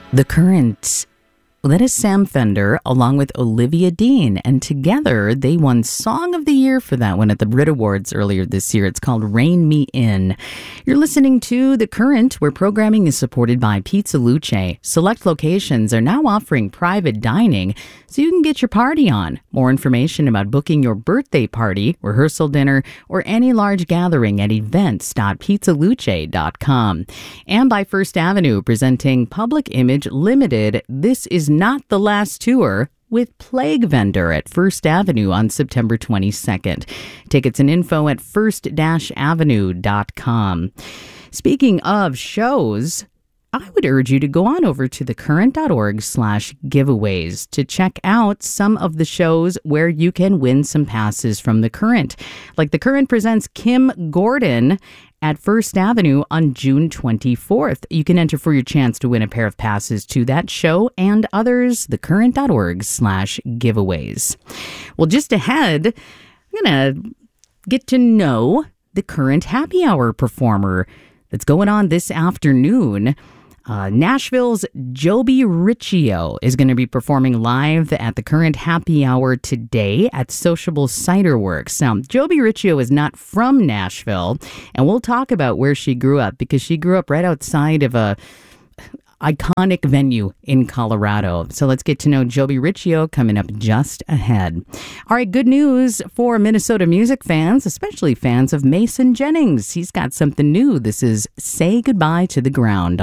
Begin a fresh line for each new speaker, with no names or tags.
The Current. Well, that is Sam Fender along with Olivia Dean, and together they won Song of the Year for that one at the Brit Awards earlier this year. It's called Rein Me In. You're listening to The Current, where programming is supported by Pizza Luce. Select locations are now offering private dining, so you can get your party on. More information about booking your birthday party, rehearsal dinner, or any large gathering at events.pizzaluce.com. And by First Avenue, presenting Public Image Limited. This is not the last tour with Plague Vendor at First Avenue on September 22nd. Tickets and info at first-avenue.com. Speaking of shows, I would urge you to go on over to thecurrent.org/giveaways to check out some of the shows where you can win some passes from The Current. Like The Current presents Kim Gordon at First Avenue on June 24th. You can enter for your chance to win a pair of passes to that show and others. Thecurrent.org/giveaways. Well, just ahead, I'm going to get to know the Current Happy Hour performer that's going on this afternoon. Nashville's Joby Riccio is going to be performing live at the Current Happy Hour today at Sociable Cider Works. Now, Joby Riccio is not from Nashville, and we'll talk about where she grew up, because she grew up right outside of a iconic venue in Colorado. So let's get to know Joby Riccio coming up just ahead. All right, good news for Minnesota music fans, especially fans of Mason Jennings. He's got something new. This is Say Goodbye to the Ground